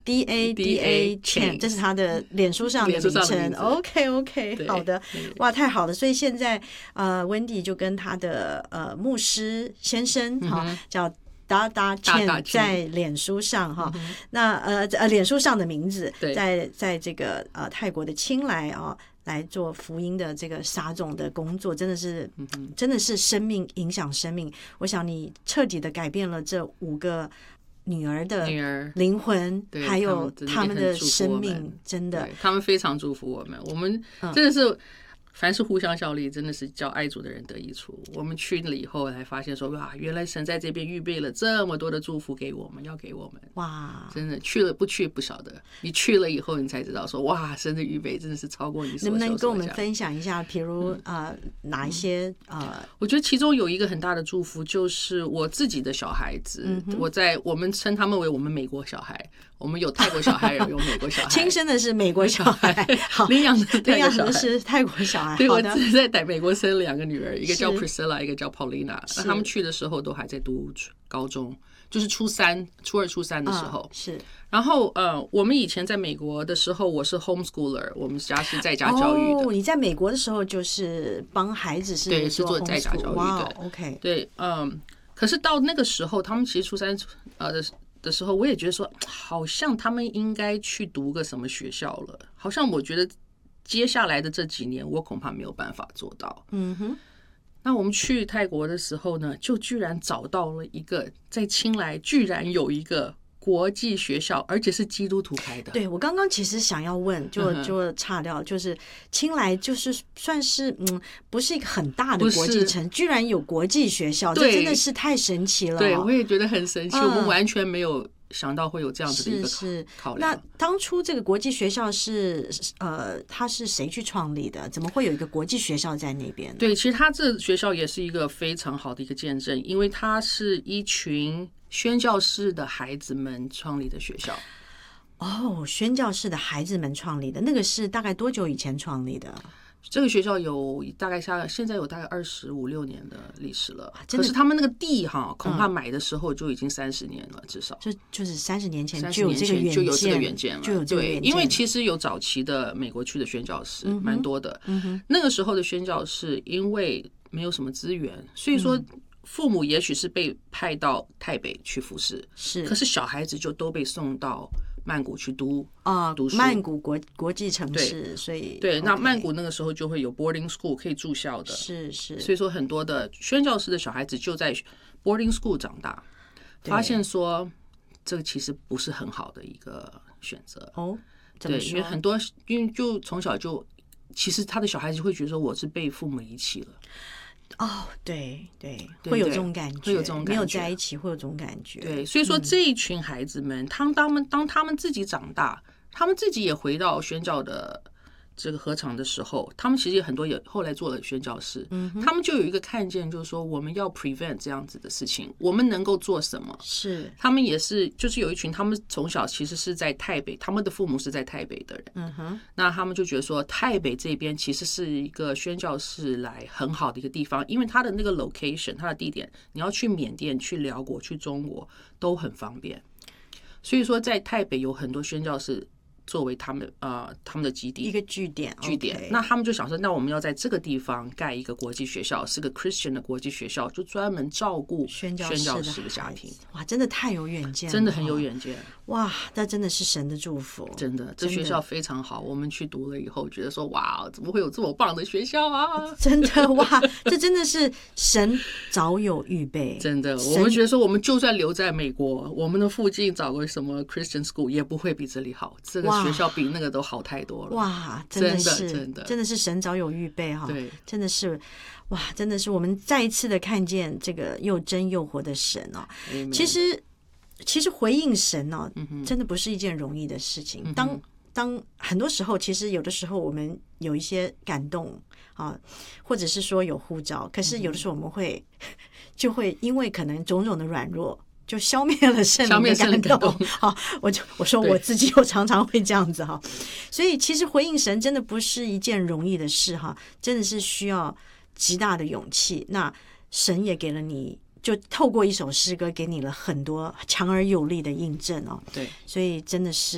DADA Chen， 这是他的脸书上的名称。OK， 好的，哇，太好了！所以现在Wendy 就跟他的牧师先生叫Dada Chen 在脸书上哈，那脸书上的名字在这个泰国的清莱来做福音的这个撒种的工作，真的是生命影响生命。我想你彻底的改变了这5个女儿的灵魂，还有他们的生命，真的， 他们非常祝福我们。我们真的是凡是互相效力，真的是叫爱主的人得益处。我们去了以后才发现说，哇，原来神在这边预备了这么多的祝福给我们，要给我们。哇，真的去了不去不晓得，你去了以后你才知道说，哇，神的预备真的是超过你所求所想。 能不能跟我们分享一下，比如哪一些我觉得其中有一个很大的祝福就是我自己的小孩子，我们称他们为我们美国小孩。我们有泰国小孩，有美国小孩， 亲生的是美国小孩，好， 领养的是泰国小孩。 对，我只是在美国生了2个女儿，一个叫 Priscilla， 一个叫 Paulina。那他们去的时候都还在读高中，就是初2、初3的时候。 是。 然后我们以前在美国的时候，我是 homeschooler， 我们家是在家教育的。 你在美国的时候就是帮孩子是做在家教育的。 OK。 对，可是到那个时候，他们其实初3的时候，我也觉得说，好像他们应该去读个什么学校了。好像我觉得接下来的这几年，我恐怕没有办法做到。那我们去泰国的时候呢，就居然找到了一个在清莱，居然有一个国际学校，而且是基督徒开的。 对，我刚刚其实想要问，就岔掉，就是清莱就是算是不是一个很大的国际城，居然有国际学校，这真的是太神奇了。 对，我也觉得很神奇，我们完全没有想到会有这样子的一个考量。 那当初这个国际学校是它是谁去创立的？怎么会有一个国际学校在那边？ 对，其实它这学校也是一个非常好的一个见证，因为它是一群宣教士的孩子们创立的学校。 宣教士的孩子们创立的，那个是大概多久以前创立的？ 这个学校有大概现在有大概25、26年的历史了。可是他们那个地恐怕买的时候就已经30年了，至少就是30年前就有这个远见了。 对， 因为其实有早期的美国区的宣教士蛮多的。那个时候的宣教士因为没有什么资源，所以说父母也许是被派到台北去服侍，可是小孩子就都被送到曼谷去读书。 曼谷国际城市，所以对，那曼谷那个时候就会有 boarding school 可以住校的， 是， 所以说很多的宣教士的小孩子就在 boarding school 长大，发现说这个其实不是很好的一个选择。 对， 因为很多就从小就其实他的小孩子会觉得说我是被父母遗弃了。 对，会有这种感觉，没有在一起会有这种感觉。 对，所以说这一群孩子们，当他们自己长大，他们自己也回到宣教的这个合场的时候，他们其实也很多也后来做了宣教士，他们就有一个看见，就是说我们要 prevent 这样子的事情，我们能够做什么？ 是他们也是，就是有一群他们从小其实是在台北，他们的父母是在台北的人，那他们就觉得说台北这边其实是一个宣教士来很好的一个地方，因为它的那个 location， 它的地点，你要去缅甸、去辽国、去中国都很方便，所以说在台北有很多宣教士作为他们的基地， 一个据点。 那他们就想说，那我们要在这个地方盖一个国际学校，是个 Christian 的国际学校，就专门照顾宣教士的家庭。 哇，真的太有远见了， 真的很有远见。 哇，那真的是神的祝福， 真的，这学校非常好。我们去读了以后，觉得说，哇，怎么会有这么棒的学校啊？ 真的哇，这真的是神早有预备。 真的，我们觉得说，我们就算留在美国，我们的附近找个什么 Christian school 也不会比这里好。这个学校比那个都好太多了。 哇， 真的是神早有预备哈。 对， 真的是哇，真的是我们再一次的看见这个又真又活的神哦。其实回应神哦，真的不是一件容易的事情。当很多时候，其实有的时候我们有一些感动或者是说有呼召，可是有的时候我们就会因为可能种种的软弱，就消灭了圣灵的感动。我说我自己我常常会这样子哈，所以其实回应神真的不是一件容易的事哈，真的是需要极大的勇气。那神也给了你，就透过一首诗歌给你了很多强而有力的印证哦。 对， 所以真的是